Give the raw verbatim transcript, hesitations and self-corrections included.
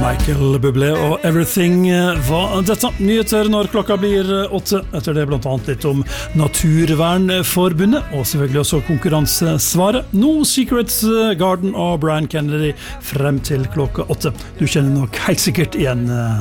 Michael Bublé og Everything var dette. Nyheter når klokka blir åtte. Etter det blant annet litt om Naturvernforbundet, og selvfølgelig også konkurransesvaret. No Secrets Garden og Brian Kennedy frem til klokka åtte. Du kjenner nok helt sikkert igjen